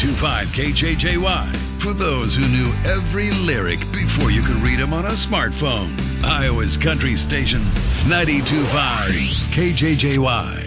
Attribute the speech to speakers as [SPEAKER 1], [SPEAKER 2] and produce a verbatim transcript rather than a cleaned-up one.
[SPEAKER 1] two five K J J Y. For those who knew every lyric before you could read them on a smartphone. Iowa's Country Station, ninety-two point five K J J Y.